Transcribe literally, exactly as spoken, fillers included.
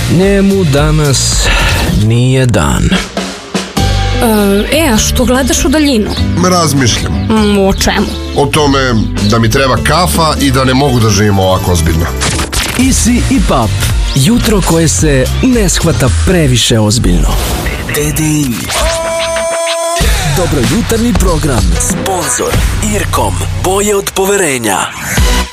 Njemu danas nije dan. E, a što gledaš u daljinu? Razmišljam. Mm, o čemu? O tome da mi treba kafa i da ne mogu da živim ovako ozbiljno. Isi i Pap, jutro koje se ne shvata previše ozbiljno. Dedin. Dobro jutarnji program. Sponzor Irkom, boje od poverenja.